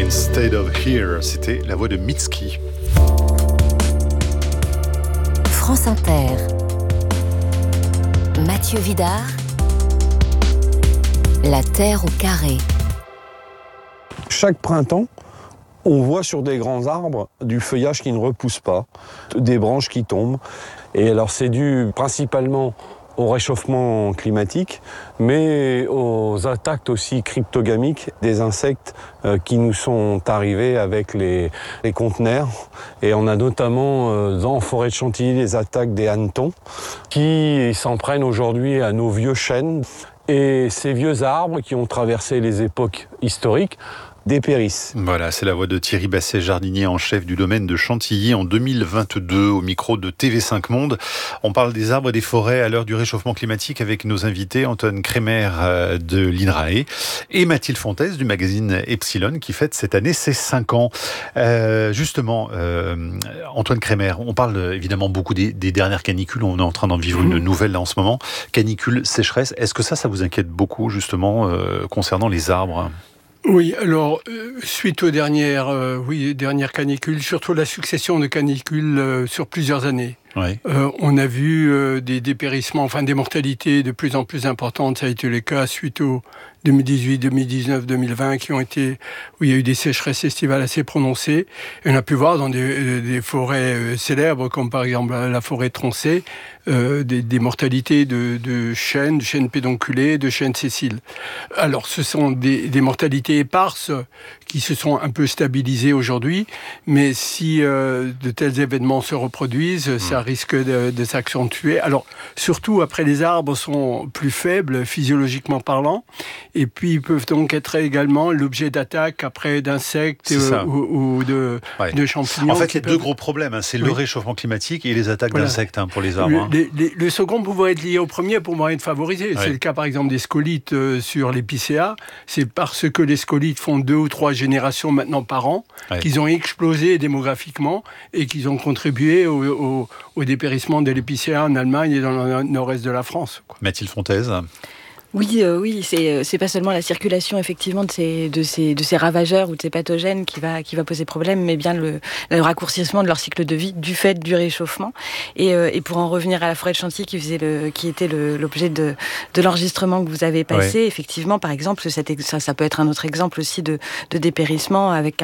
Instead of Here, c'était la voix de Mitski. France Inter. Mathieu Vidard. La Terre au carré. Chaque printemps, on voit sur des grands arbres du feuillage qui ne repousse pas, des branches qui tombent. Et alors c'est dû principalement au réchauffement climatique, mais aux attaques aussi cryptogamiques des insectes qui nous sont arrivés avec les conteneurs. Et on a notamment en forêt de Chantilly les attaques des hannetons qui s'en prennent aujourd'hui à nos vieux chênes. Et ces vieux arbres qui ont traversé les époques historiques dépérissent. Voilà, c'est la voix de Thierry Basset, jardinier en chef du domaine de Chantilly en 2022 au micro de TV5 Monde. On parle des arbres et des forêts à l'heure du réchauffement climatique avec nos invités Antoine Kremer de l'INRAE et Mathilde Fontaise du magazine Epsilon qui fête cette année ses 5 ans. Justement, Antoine Kremer, on parle évidemment beaucoup des dernières canicules. On est en train d'en vivre une nouvelle là en ce moment. Canicule, sécheresse. Est-ce que ça vous inquiète beaucoup justement concernant les arbres ? Oui, alors, suite aux dernières canicules, surtout la succession de canicules sur plusieurs années. Oui. On a vu des dépérissements, des mortalités de plus en plus importantes. Ça a été le cas suite aux 2018, 2019, 2020, où il y a eu des sécheresses estivales assez prononcées. Et on a pu voir dans des forêts célèbres, comme par exemple la forêt de Tronchet, des mortalités de chênes pédonculés, de chênes sessiles. Alors, ce sont des mortalités éparses qui se sont un peu stabilisées aujourd'hui, mais si de tels événements se reproduisent, ça risque de s'accentuer. Alors, surtout après, les arbres sont plus faibles, physiologiquement parlant, et puis ils peuvent donc être également l'objet d'attaques après d'insectes ou de champignons. En fait, il y a deux gros problèmes, c'est le réchauffement climatique et les attaques d'insectes pour les arbres. Le second pouvant être lié au premier, pouvant être favorisé. Ouais. C'est le cas, par exemple, des scolites sur l'épicéa. C'est parce que les scolites font 2 ou 3 générations maintenant par an qu'ils ont explosé démographiquement et qu'ils ont contribué au dépérissement de l'épicéa en Allemagne et dans le nord-est de la France. Mathilde Fontaise. Oui, c'est pas seulement la circulation effectivement de ces ravageurs ou de ces pathogènes qui va poser problème, mais bien le raccourcissement de leur cycle de vie du fait du réchauffement. Et pour en revenir à la forêt de Chantilly qui était l'objet de l'enregistrement que vous avez passé, effectivement, par exemple, ça peut être un autre exemple aussi de dépérissement avec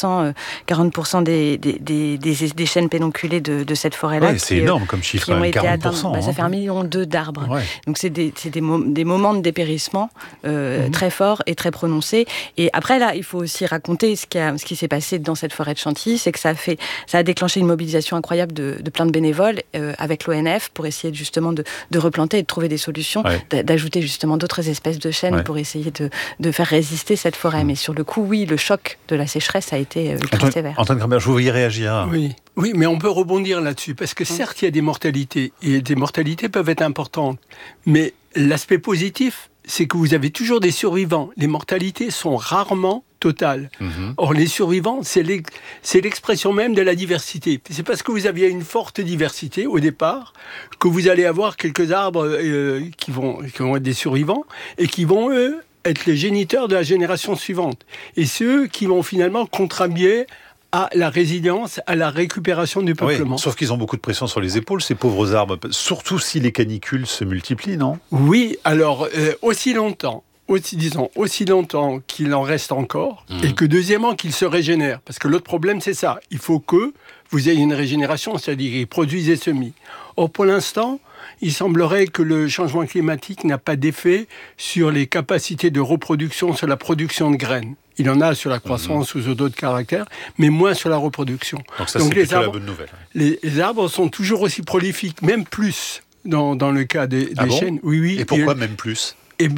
40% des chênes pédonculés de cette forêt-là. Ouais, c'est énorme comme chiffre, qui ont été 40%. Atteints, ça fait 1,2 million d'arbres. Ouais. Donc c'est des moments de dépérissement très fort et très prononcé. Et après, là, il faut aussi raconter ce qui s'est passé dans cette forêt de Chantilly, c'est que ça a déclenché une mobilisation incroyable de plein de bénévoles avec l'ONF pour essayer justement de replanter et de trouver des solutions, d'ajouter justement d'autres espèces de chênes pour essayer de faire résister cette forêt. Mais sur le coup, oui, le choc de la sécheresse a été très sévère. Antoine Kremer, je vous voyais réagir. Oui, mais on peut rebondir là-dessus, parce que certes, il y a des mortalités, et des mortalités peuvent être importantes, mais l'aspect positif, c'est que vous avez toujours des survivants. Les mortalités sont rarement totales. Or, les survivants, c'est l'expression même de la diversité. C'est parce que vous aviez une forte diversité au départ que vous allez avoir quelques arbres qui vont être des survivants et qui vont, être les géniteurs de la génération suivante. Et ceux qui vont finalement contribuer à la résilience, à la récupération du peuplement. Sauf qu'ils ont beaucoup de pression sur les épaules, ces pauvres arbres, surtout si les canicules se multiplient, non ? Oui, alors, aussi longtemps qu'il en reste encore, et que deuxièmement, qu'il se régénère. Parce que l'autre problème, c'est ça. Il faut que vous ayez une régénération, c'est-à-dire qu'ils produisent des semis. Or, pour l'instant, il semblerait que le changement climatique n'a pas d'effet sur les capacités de reproduction, sur la production de graines. Il en a sur la croissance ou sur d'autres caractères, mais moins sur la reproduction. Donc ça, c'est plutôt la bonne nouvelle. Les arbres sont toujours aussi prolifiques, même plus dans le cas des chênes. Oui. Et pourquoi même plus ?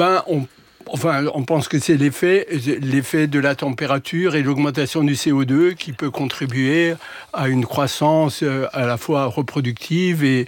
On pense que c'est l'effet de la température et l'augmentation du CO2 qui peut contribuer à une croissance à la fois reproductive et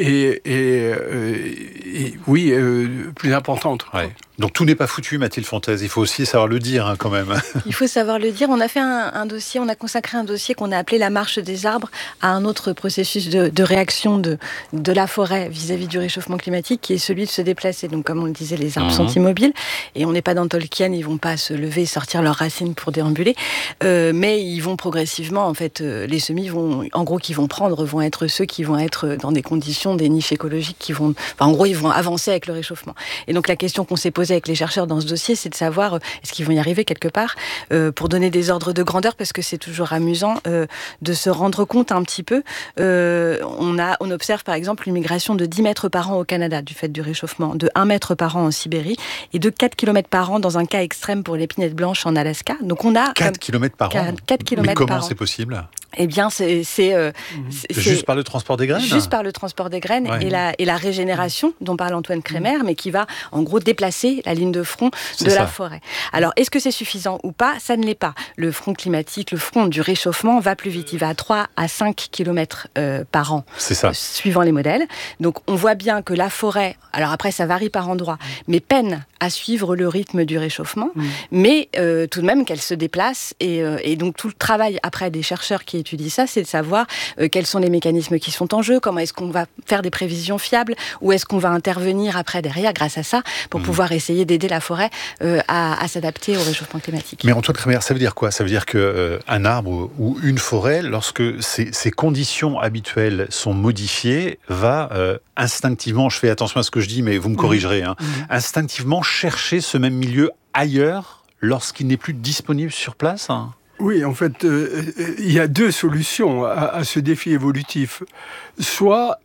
plus importante. Ouais. Donc tout n'est pas foutu, Mathilde Fontaise. Il faut aussi savoir le dire, quand même. Il faut savoir le dire. On a fait un dossier, on a consacré un dossier qu'on a appelé la marche des arbres à un autre processus de réaction de la forêt vis-à-vis du réchauffement climatique, qui est celui de se déplacer. Donc, comme on le disait, les arbres sont immobiles. Et on n'est pas dans Tolkien, ils vont pas se lever et sortir leurs racines pour déambuler. Mais ils vont progressivement, en fait, les semis qui vont prendre, vont être ceux qui vont être dans des conditions, des niches écologiques qui vont, en gros, ils vont avancer avec le réchauffement. Et donc la question qu'on s'est posée avec les chercheurs dans ce dossier, c'est de savoir est-ce qu'ils vont y arriver quelque part, pour donner des ordres de grandeur, parce que c'est toujours amusant de se rendre compte un petit peu. On observe par exemple une migration de 10 mètres par an au Canada du fait du réchauffement, de 1 mètre par an en Sibérie et de 4 km par an dans un cas extrême pour l'épinette blanche en Alaska. Donc on a 4 km par an. 4 km Mais comment par an. c'est possible ? Eh bien, c'est juste par le transport des graines. Juste par le transport des graines et la régénération dont parle Antoine Crémer, mais qui va en gros déplacer la ligne de front de la forêt. Alors, est-ce que c'est suffisant ou pas ? Ça ne l'est pas. Le front climatique, le front du réchauffement va plus vite. Il va à 3 à 5 km par an, suivant les modèles. Donc, on voit bien que la forêt, alors après, ça varie par endroit, mais peine à suivre le rythme du réchauffement, mais tout de même qu'elle se déplace. Et donc, tout le travail après des chercheurs qui étudient ça, c'est de savoir quels sont les mécanismes qui sont en jeu, comment est-ce qu'on va faire des prévisions fiables, où est-ce qu'on va intervenir après derrière grâce à ça pour pouvoir essayer d'aider la forêt à s'adapter au réchauffement climatique. Mais Antoine Crémer, ça veut dire quoi ? Ça veut dire qu'un arbre ou une forêt, lorsque ses conditions habituelles sont modifiées, va instinctivement, je fais attention à ce que je dis, mais vous me corrigerez, instinctivement chercher ce même milieu ailleurs lorsqu'il n'est plus disponible sur place ? Oui, en fait, il y a deux solutions à ce défi évolutif. Soit,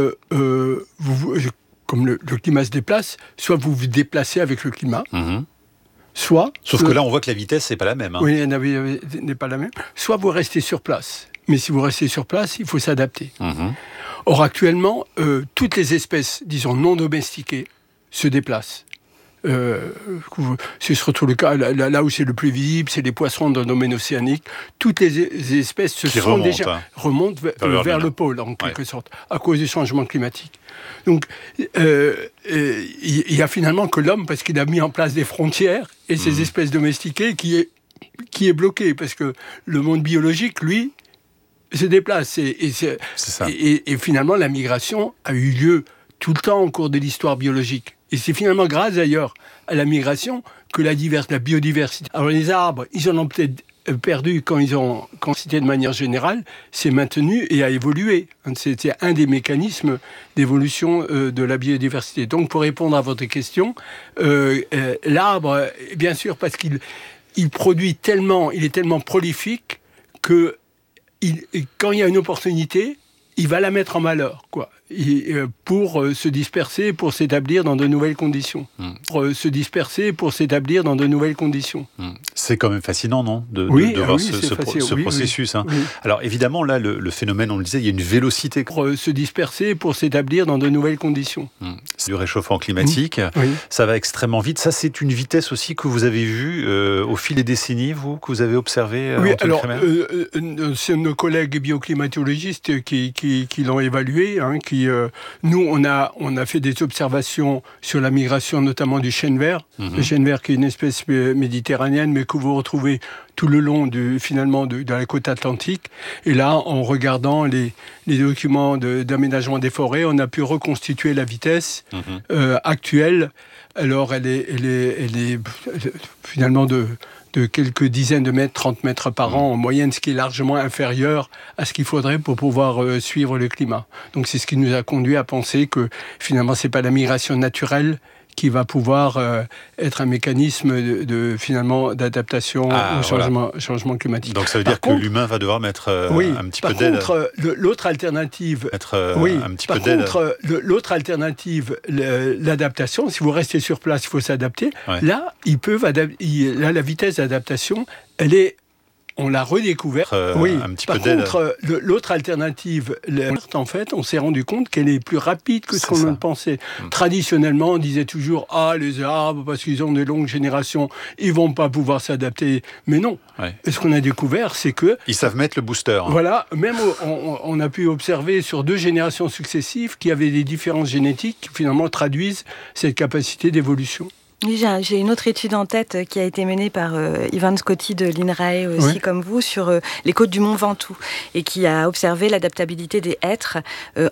comme le climat se déplace, soit vous vous déplacez avec le climat, soit... Sauf que là, on voit que la vitesse n'est pas la même. Oui, elle n'est pas la même. Soit vous restez sur place. Mais si vous restez sur place, il faut s'adapter. Or, actuellement, toutes les espèces, disons, non domestiquées, se déplacent. C'est surtout le cas, là où c'est le plus visible, c'est les poissons dans le domaine océanique. Toutes les espèces remontent vers le pôle, en quelque sorte, à cause du changement climatique. Donc, il y a finalement que l'homme, parce qu'il a mis en place des frontières, et ces espèces domestiquées, qui est bloqué, parce que le monde biologique, lui, se déplace. Et finalement, la migration a eu lieu tout le temps au cours de l'histoire biologique. Et c'est finalement grâce d'ailleurs à la migration que la biodiversité. Alors les arbres, ils en ont peut-être perdu quand c'était de manière générale, c'est maintenu et a évolué. C'était un des mécanismes d'évolution de la biodiversité. Donc pour répondre à votre question, l'arbre, bien sûr, parce qu'il produit tellement, il est tellement prolifique que quand il y a une opportunité, il va la mettre en valeur, quoi. Pour se disperser, pour s'établir dans de nouvelles conditions. C'est quand même fascinant, non ? De voir ce processus. Oui. Alors évidemment, là, le phénomène, on le disait, il y a une vélocité. Pour se disperser, pour s'établir dans de nouvelles conditions. C'est du réchauffement climatique, ça va extrêmement vite. Ça, c'est une vitesse aussi que vous avez vue au fil des décennies, que vous avez observé. Oui, alors, c'est nos collègues bioclimatologistes qui l'ont évalué, nous, on a fait des observations sur la migration, notamment du chêne vert. Le chêne vert qui est une espèce méditerranéenne, mais que vous retrouvez tout le long de la côte atlantique. Et là, en regardant les documents d'aménagement des forêts, on a pu reconstituer la vitesse actuelle. Alors, elle est finalement de quelques dizaines de mètres, 30 mètres par an en moyenne, ce qui est largement inférieur à ce qu'il faudrait pour pouvoir suivre le climat. Donc c'est ce qui nous a conduit à penser que finalement c'est pas la migration naturelle qui va pouvoir être un mécanisme d'adaptation au changement climatique. Donc ça veut dire que l'humain va devoir mettre un petit peu d'aide. Par contre, l'autre alternative, l'autre alternative, l'adaptation, si vous restez sur place, il faut s'adapter. Là, la vitesse d'adaptation, on l'a redécouvert. Par contre, l'autre alternative, en fait, on s'est rendu compte qu'elle est plus rapide que ce qu'on en pensait. Traditionnellement, on disait toujours les arbres, parce qu'ils ont de longues générations, ils vont pas pouvoir s'adapter. Mais non. Et ce qu'on a découvert, c'est que ils savent mettre le booster. Voilà. Même on a pu observer sur 2 générations successives qu'il y avait des différences génétiques qui finalement traduisent cette capacité d'évolution. Oui, j'ai une autre étude en tête qui a été menée par Ivan Scotti de l'INRAE aussi, comme vous, sur les côtes du Mont Ventoux, et qui a observé l'adaptabilité des hêtres